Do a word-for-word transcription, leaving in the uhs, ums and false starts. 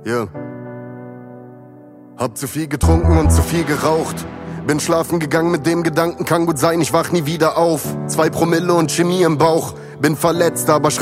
Yeah. Hab zu viel getrunken und zu viel geraucht. Bin schlafen gegangen mit dem Gedanken, kann gut sein, ich wach nie wieder auf. Zwei Promille und Chemie im Bauch. Bin verletzt, aber schrei